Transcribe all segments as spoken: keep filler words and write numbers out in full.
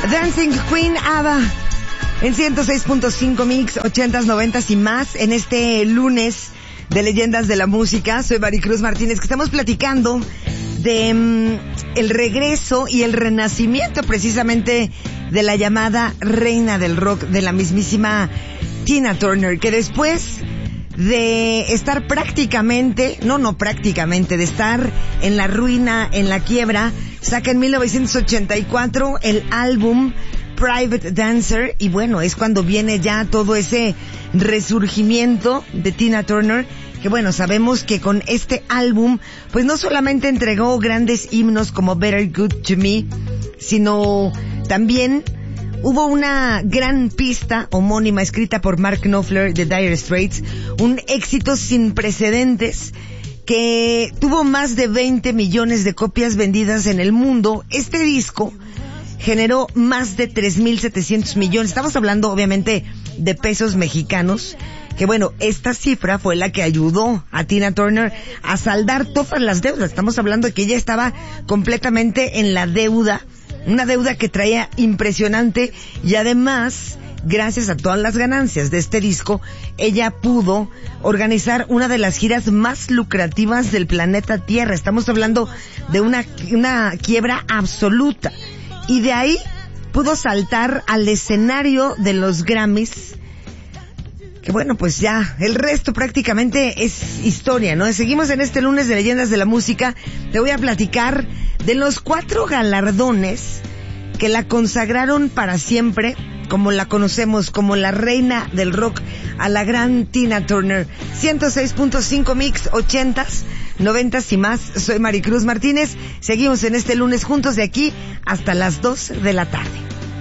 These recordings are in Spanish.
Dancing Queen, ABBA, en ciento seis punto cinco Mix, ochentas, noventas y más, en este lunes de Leyendas de la Música. Soy Maricruz Martínez, que estamos platicando de um, el regreso y el renacimiento precisamente de la llamada reina del rock, de la mismísima Tina Turner, que después de estar prácticamente, no, no prácticamente, de estar en la ruina, en la quiebra, saca en mil novecientos ochenta y cuatro el álbum Private Dancer, y bueno, es cuando viene ya todo ese resurgimiento de Tina Turner, que bueno, sabemos que con este álbum, pues no solamente entregó grandes himnos como Better Good to Me, sino también hubo una gran pista homónima escrita por Mark Knopfler de Dire Straits, un éxito sin precedentes que tuvo más de veinte millones de copias vendidas en el mundo. Este disco generó más de tres mil setecientos millones. Estamos hablando obviamente de pesos mexicanos, que bueno, esta cifra fue la que ayudó a Tina Turner a saldar todas las deudas. Estamos hablando de que ella estaba completamente en la deuda, una deuda que traía impresionante, y además, gracias a todas las ganancias de este disco, ella pudo organizar una de las giras más lucrativas del planeta Tierra. Estamos hablando de una, una quiebra absoluta. Y de ahí pudo saltar al escenario de los Grammys, que bueno, pues ya, el resto prácticamente es historia, ¿no? Seguimos en este lunes de Leyendas de la Música. Te voy a platicar de los cuatro galardones que la consagraron para siempre, como la conocemos, como la reina del rock, a la gran Tina Turner. ciento seis punto cinco Mix, ochentas, noventas y más. Soy Maricruz Martínez. Seguimos en este lunes juntos de aquí hasta las dos de la tarde.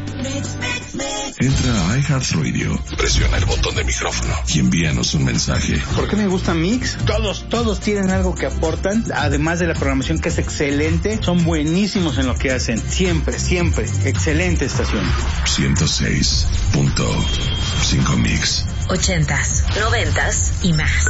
Entra a iHeartRadio, presiona el botón de micrófono y envíanos un mensaje. ¿Por qué me gusta Mix? Todos, todos tienen algo que aportan, además de la programación que es excelente. Son buenísimos en lo que hacen, siempre, siempre. Excelente estación. ciento seis punto cinco Mix. Ochentas, noventas y más.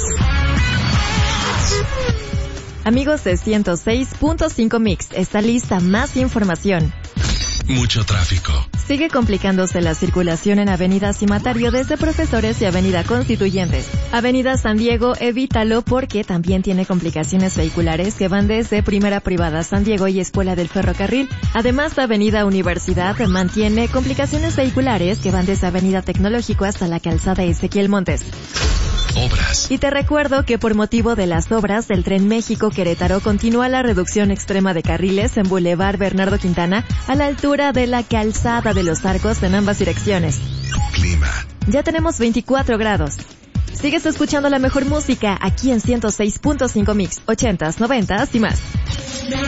Amigos de ciento seis punto cinco Mix, está lista más información. Mucho tráfico. Sigue complicándose la circulación en Avenida Cimatario desde Profesores y Avenida Constituyentes. Avenida San Diego, evítalo porque también tiene complicaciones vehiculares que van desde Primera Privada San Diego y Escuela del Ferrocarril. Además, la Avenida Universidad mantiene complicaciones vehiculares que van desde Avenida Tecnológico hasta la Calzada Ezequiel Montes. Obras. Y te recuerdo que por motivo de las obras del Tren México-Querétaro continúa la reducción extrema de carriles en Boulevard Bernardo Quintana a la altura de la Calzada de los Arcos en ambas direcciones. Clima. Ya tenemos veinticuatro grados. Sigues escuchando la mejor música aquí en ciento seis punto cinco Mix, ochentas, noventas y más.